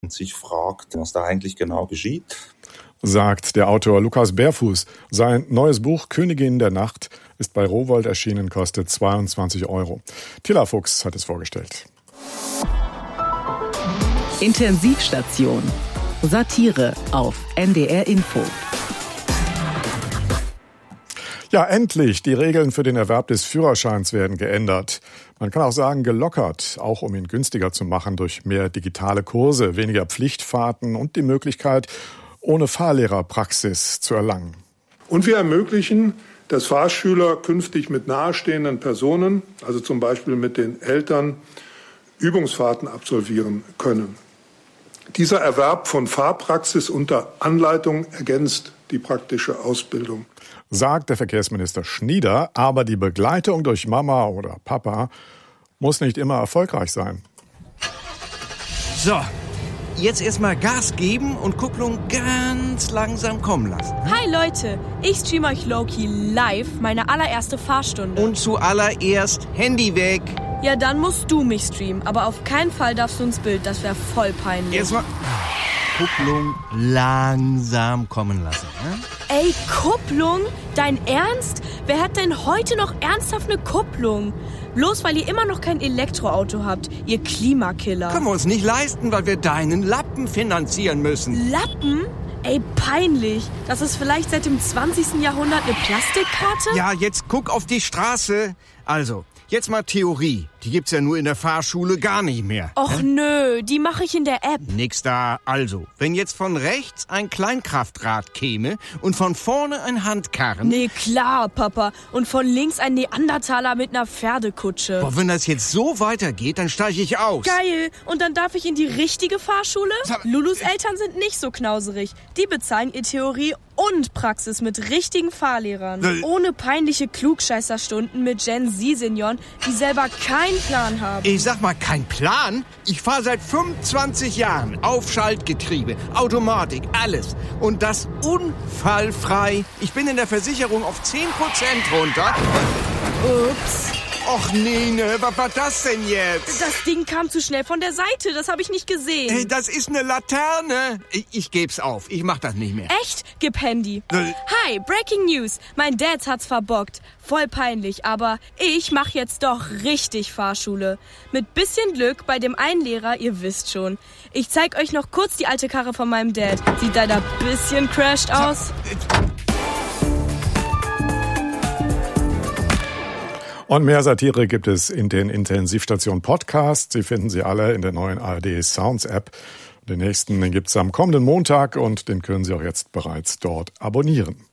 und sich fragt, was da eigentlich genau geschieht. Sagt der Autor Lukas Bärfuß. Sein neues Buch Königin der Nacht ist bei Rowohlt erschienen, kostet 22 €. Tilla Fuchs hat es vorgestellt. Intensivstation. Satire auf NDR Info. Ja, endlich. Die Regeln für den Erwerb des Führerscheins werden geändert. Man kann auch sagen gelockert, auch um ihn günstiger zu machen durch mehr digitale Kurse, weniger Pflichtfahrten und die Möglichkeit, ohne Fahrlehrerpraxis zu erlangen. Und wir ermöglichen, dass Fahrschüler künftig mit nahestehenden Personen, also zum Beispiel mit den Eltern, Übungsfahrten absolvieren können. Dieser Erwerb von Fahrpraxis unter Anleitung ergänzt die praktische Ausbildung. Sagt der Verkehrsminister Schnieder, aber die Begleitung durch Mama oder Papa muss nicht immer erfolgreich sein. So, jetzt erstmal Gas geben und Kupplung ganz langsam kommen lassen. Hi Leute, ich streame euch Loki live meine allererste Fahrstunde. Und zuallererst Handy weg. Ja, dann musst du mich streamen, aber auf keinen Fall darfst du ins Bild, das wäre voll peinlich. Erstmal Kupplung langsam kommen lassen. Ne? Ey, Kupplung? Dein Ernst? Wer hat denn heute noch ernsthaft eine Kupplung? Bloß weil ihr immer noch kein Elektroauto habt, ihr Klimakiller. Können wir uns nicht leisten, weil wir deinen Lappen finanzieren müssen. Lappen? Ey, peinlich. Das ist vielleicht seit dem 20. Jahrhundert eine Plastikkarte? Ja, jetzt guck auf die Straße. Also, jetzt mal Theorie. Die gibt's ja nur in der Fahrschule gar nicht mehr. Och nö, die mache ich in der App. Nix da. Also, wenn jetzt von rechts ein Kleinkraftrad käme und von vorne ein Handkarren... Nee, klar, Papa. Und von links ein Neandertaler mit einer Pferdekutsche. Boah, wenn das jetzt so weitergeht, dann steige ich aus. Geil. Und dann darf ich in die richtige Fahrschule? Lulus Eltern sind nicht so knauserig. Die bezahlen ihr Theorie und Praxis mit richtigen Fahrlehrern. Ohne peinliche Klugscheißerstunden mit Gen-Z-Senioren, die selber keinen Plan haben. Ich sag mal, kein Plan? Ich fahre seit 25 Jahren auf Schaltgetriebe, Automatik, alles. Und das unfallfrei. Ich bin in der Versicherung auf 10% runter. Ups. Och Nene, was war das denn jetzt? Das Ding kam zu schnell von der Seite, das habe ich nicht gesehen. Das ist eine Laterne. Ich geb's auf, ich mach das nicht mehr. Echt? Gib Handy. Hi, Breaking News. Mein Dad hat's verbockt. Voll peinlich, aber ich mach jetzt doch richtig Fahrschule. Mit bisschen Glück bei dem einen Lehrer, ihr wisst schon. Ich zeig euch noch kurz die alte Karre von meinem Dad. Sieht leider bisschen crashed aus. Und mehr Satire gibt es in den Intensivstation Podcasts. Sie finden sie alle in der neuen ARD Sounds App. Den nächsten gibt es am kommenden Montag und den können Sie auch jetzt bereits dort abonnieren.